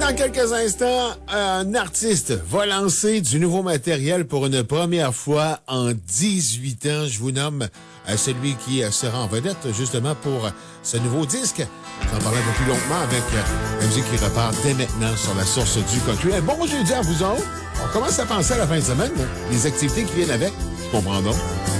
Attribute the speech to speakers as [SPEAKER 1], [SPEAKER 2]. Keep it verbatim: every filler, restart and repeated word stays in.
[SPEAKER 1] dans quelques instants, un artiste va lancer du nouveau matériel pour une première fois en dix-huit ans. Je vous nomme euh, celui qui euh, sera en vedette justement pour euh, ce nouveau disque. J'en parlais un peu plus longuement avec euh, la musique qui repart dès maintenant sur la source du cocu. Un bon jeudi à vous autres. On commence à penser à la fin de semaine, hein, les activités qui viennent avec. Je comprends donc.